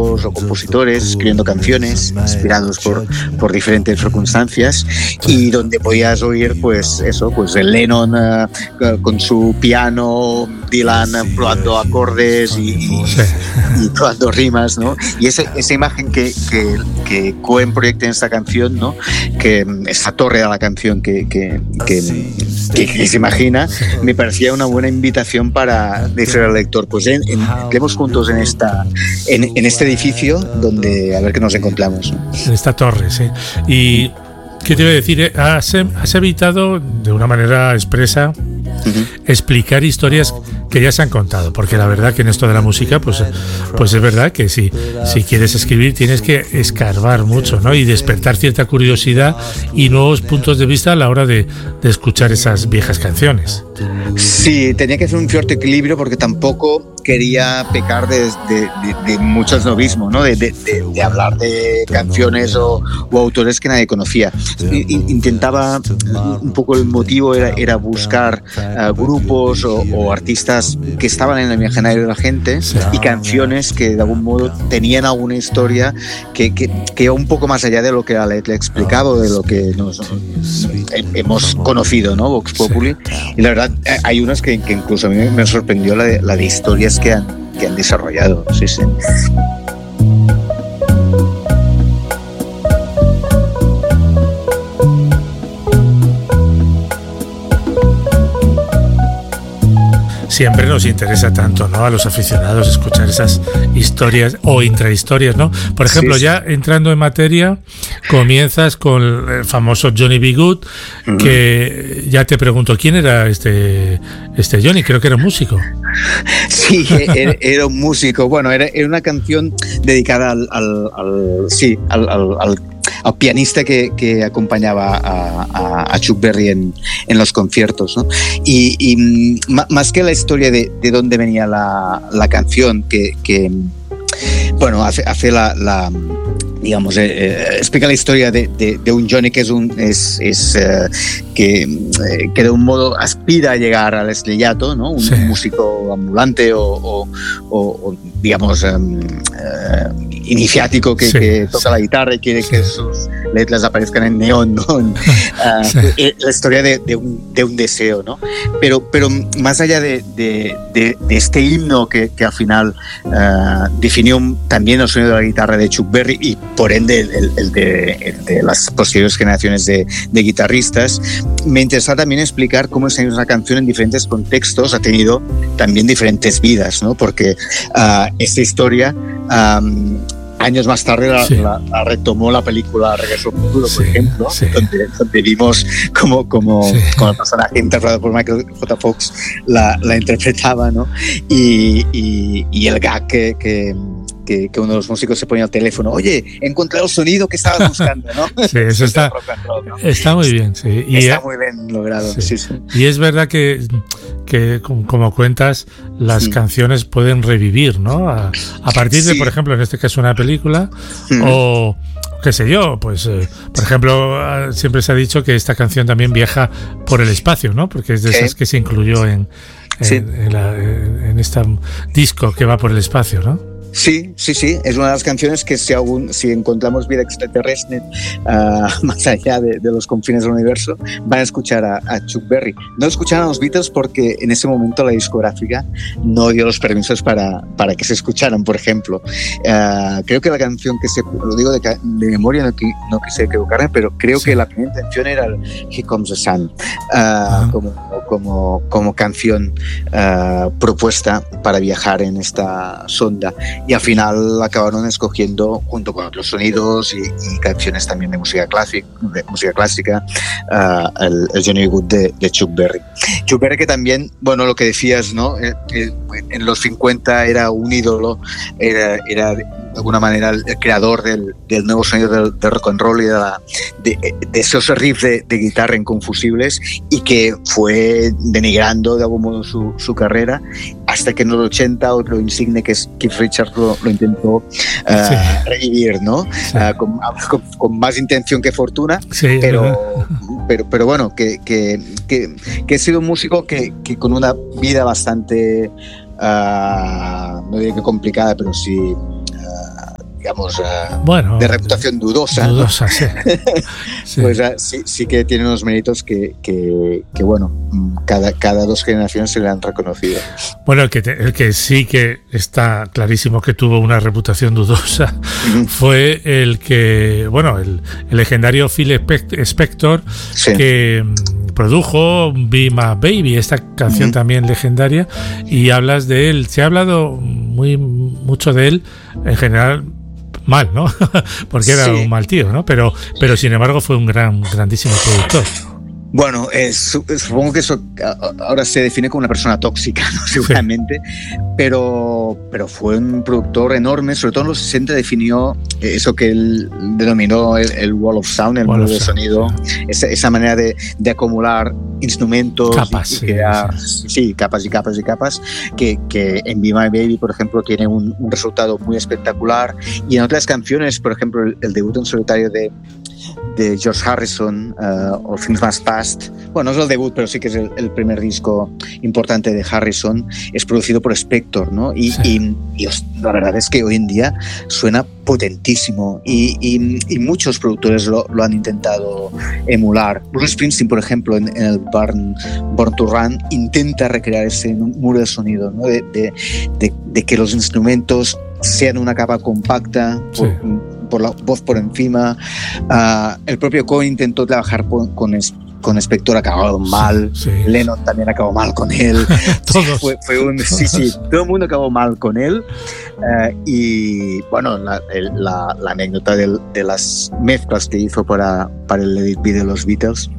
músicos o compositores escribiendo canciones inspirados por diferentes circunstancias, y donde podías oír pues eso, pues el Lennon con su piano, Dylan probando acordes y probando rimas, ¿no? Y esa imagen que Cohen proyecta en esta canción, ¿no? Que esta torre de la canción que se imagina, me parecía una buena invitación para decir al lector, pues entremos juntos en este edificio donde a ver qué nos encontramos, ¿no? En esta torre, sí. Y ¿qué te iba a decir? Has evitado de una manera expresa explicar historias que ya se han contado, porque la verdad que en esto de la música pues es verdad que si quieres escribir tienes que escarbar mucho, ¿no? Y despertar cierta curiosidad y nuevos puntos de vista a la hora de escuchar esas viejas canciones. Sí, tenía que hacer un cierto equilibrio porque tampoco quería pecar de mucho snobismo, ¿no? De hablar de canciones o autores que nadie conocía. Intentaba, un poco el motivo era buscar grupos o artistas que estaban en el imaginario de la gente y canciones que de algún modo tenían alguna historia que iba un poco más allá de lo que la letra explicaba o de lo que hemos conocido, ¿no? Vox Populi. Y la verdad, hay unas que incluso a mí me sorprendió la de historias que han desarrollado. Sí. Siempre nos interesa tanto, ¿no? A los aficionados escuchar esas historias o intrahistorias, ¿no? Por ejemplo, ya entrando en materia, comienzas con el famoso Johnny B. Good, que ya te pregunto, ¿quién era este Johnny? Creo que era un músico. Sí, era un músico. Bueno, era una canción dedicada al pianista que acompañaba a Chuck Berry en los conciertos, ¿no? Y más que la historia de dónde venía la canción, que bueno, hace la digamos, explica la historia de un Johnny que que de un modo aspira a llegar al estrellato, ¿no? Un músico ambulante o digamos iniciático que toca la guitarra y quiere que sus letras aparezcan en neón, ¿no? La historia de un deseo, ¿no? Pero más allá de este himno que al final definió también el sonido de la guitarra de Chuck Berry y por ende el de las posteriores generaciones de guitarristas, me interesa también explicar cómo esa canción en diferentes contextos ha tenido también diferentes vidas, ¿no? Porque esta historia años más tarde la retomó la película Regreso al Futuro, por ejemplo, donde vimos como el personaje interpretado por Michael J. Fox la interpretaba, ¿no? Y el gag que uno de los músicos se ponía al teléfono, oye, he encontrado el sonido que estabas buscando, ¿no? Sí, eso está muy bien, sí. Y está muy bien logrado, sí. Y es verdad que como cuentas, las canciones pueden revivir, ¿no? A partir de, por ejemplo, en este caso una película, o qué sé yo, pues por ejemplo, siempre se ha dicho que esta canción también viaja por el espacio, ¿no? Porque es de esas que se incluyó en este disco que va por el espacio, ¿no? Sí, es una de las canciones que si encontramos vida extraterrestre más allá de los confines del universo, van a escuchar a Chuck Berry. No escucharon a los Beatles porque en ese momento la discográfica no dio los permisos para que se escucharan, por ejemplo. Creo que la canción lo digo de memoria, no quise equivocarme, pero creo que la primera intención era el Here Comes the Sun, como canción propuesta para viajar en esta sonda. Y al final acabaron escogiendo, junto con otros sonidos y canciones también de música clásica, el Johnny Good de Chuck Berry. Chuck Berry, que también, bueno, lo que decías, ¿no? En los 50 era un ídolo, era de alguna manera el creador del nuevo sonido del rock and roll y de esos riffs de guitarra inconfusibles, y que fue denigrando de algún modo su carrera, hasta que en los 80 otro insigne que es Keith Richards lo intentó revivir, ¿no? Con más intención que fortuna, pero bueno, que ha sido un músico que con una vida bastante no diría que complicada, pero sí digamos, bueno, de reputación dudosa. Dudosa, sí. Sí. Pues sí que tiene unos méritos que bueno, cada 2 generaciones se le han reconocido. Bueno, el que sí que está clarísimo que tuvo una reputación dudosa fue el que, bueno, el legendario Phil Spector, sí, que produjo Be My Baby, esta canción también legendaria, y hablas de él. Se ha hablado mucho de él, en general mal, ¿no? Porque era un mal tío, ¿no? Pero sin embargo fue un grandísimo productor. Bueno, supongo que eso ahora se define como una persona tóxica, ¿no? Seguramente, sí. pero fue un productor enorme. Sobre todo en los 60 definió eso que él denominó el Wall of Sound, el muro de sonido, esa manera de acumular instrumentos, capas, capas y capas y capas, que en Be My Baby, por ejemplo, tiene un resultado muy espectacular. Y en otras canciones, por ejemplo, el debut en solitario de George Harrison, All Things Must Pass, bueno, no es el debut, pero sí que es el primer disco importante de Harrison, es producido por Spector, ¿no? Y la verdad es que hoy en día suena potentísimo y muchos productores lo han intentado emular. Bruce Springsteen, por ejemplo, en el Born to Run intenta recrear ese muro de sonido, ¿no? de que los instrumentos sean una capa compacta, por la voz por encima. El propio Cohen intentó trabajar con Spector, acabó mal. Lennon también acabó mal con él. Todos. Todo el mundo acabó mal con él. Y bueno, la anécdota de las mezclas que hizo para el Let It Be de los Beatles,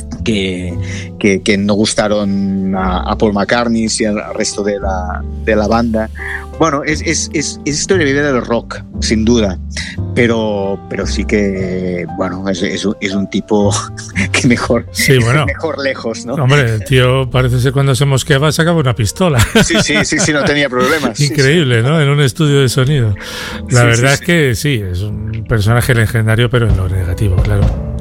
que no gustaron a Paul McCartney y al resto de la banda. Bueno, es historia viva del rock, sin duda, pero sí que, bueno, es un tipo que mejor lejos, ¿no? Hombre, el tío parece ser cuando se mosqueaba sacaba una pistola. Sí, no tenía problemas. Increíble, ¿no? En un estudio de sonido. La verdad es que sí, es un personaje legendario, pero en lo negativo, claro.